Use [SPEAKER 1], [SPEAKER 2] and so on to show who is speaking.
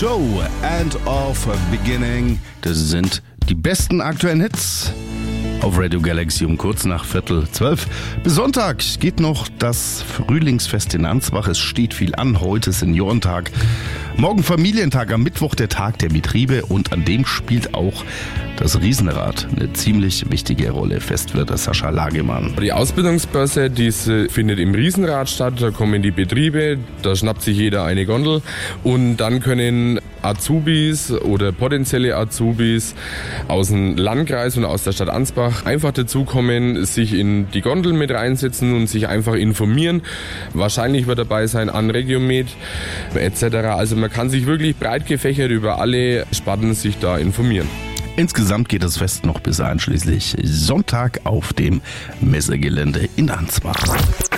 [SPEAKER 1] Show, End of Beginning. Das sind die besten aktuellen Hits auf Radio Galaxy um kurz nach 11:45. Bis Sonntag geht noch das Frühlingsfest in Ansbach. Es steht viel an. Heute Seniorentag, morgen Familientag, am Mittwoch der Tag der Betriebe und an dem spielt auch das Riesenrad eine ziemlich wichtige Rolle. Festwirt Sascha Lagemann.
[SPEAKER 2] Die Ausbildungsbörse, diese findet im Riesenrad statt. Da kommen die Betriebe, da schnappt sich jeder eine Gondel und dann können Azubis oder potenzielle Azubis aus dem Landkreis und aus der Stadt Ansbach einfach dazukommen, sich in die Gondel mit reinsetzen und sich einfach informieren. Wahrscheinlich wird dabei sein an Regiomed etc. Also man kann sich wirklich breit gefächert über alle Sparten sich da informieren.
[SPEAKER 1] Insgesamt geht das Fest noch bis einschließlich Sonntag auf dem Messegelände in Ansbach.